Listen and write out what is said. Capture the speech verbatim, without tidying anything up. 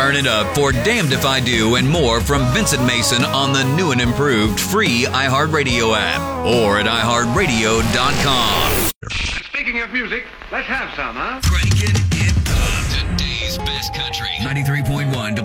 Turn it up for Damned If I Do and more from Vincent Mason on the new and improved free iHeartRadio app or at i heart radio dot com. Speaking of music, let's have some, huh? Cranking it up. Today's best country. ninety-three point one